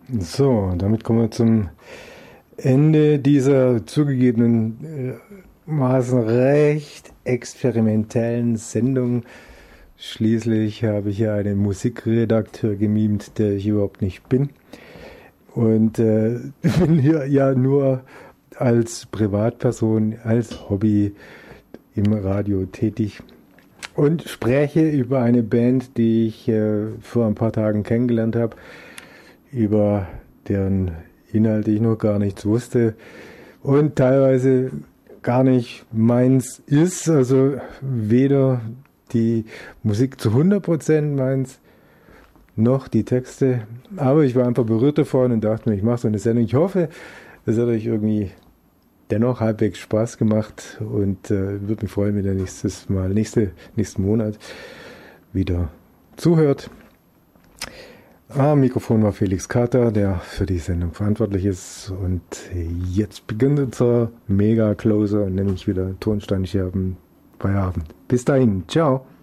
So, damit kommen wir zum Ende dieser zugegebenermaßen recht experimentellen Sendung. Schließlich habe ich ja einen Musikredakteur gemimt, der ich überhaupt nicht bin. Und bin hier ja nur als Privatperson, als Hobby im Radio tätig und spreche über eine Band, die ich vor ein paar Tagen kennengelernt habe, über deren Inhalte ich noch gar nichts wusste und teilweise gar nicht meins ist, also weder die Musik zu 100% meins, noch die Texte, aber ich war einfach berührt davon und dachte mir, ich mache so eine Sendung. Ich hoffe, es hat euch irgendwie dennoch halbwegs Spaß gemacht und würde mich freuen, wenn ihr nächsten Monat wieder zuhört. Am Mikrofon war Felix Kater, der für die Sendung verantwortlich ist, und jetzt beginnt unser Mega-Closer, nämlich wieder Tonsteinscherben Feierabend. Bis dahin, ciao!